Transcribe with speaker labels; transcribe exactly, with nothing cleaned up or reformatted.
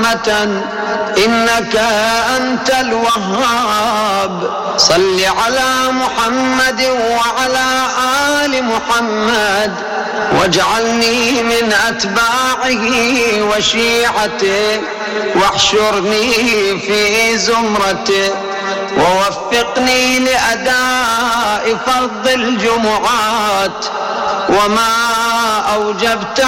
Speaker 1: رحمة إنك أنت الوهاب. صل على محمد وعلى آل محمد واجعلني من أتباعه وشيعته واحشرني في زمرته ووفقني لأداء فرض الجمعات وما أوجبت